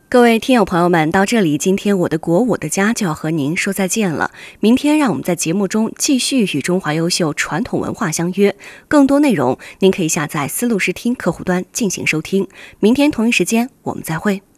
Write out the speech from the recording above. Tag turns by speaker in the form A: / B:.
A: 各位听友朋友们，到这里，今天我的国我的家就要和您说再见了。明天让我们在节目中继续与中华优秀传统文化相约。更多内容您可以下载思路视听客户端进行收听。明天同一时间我们再会。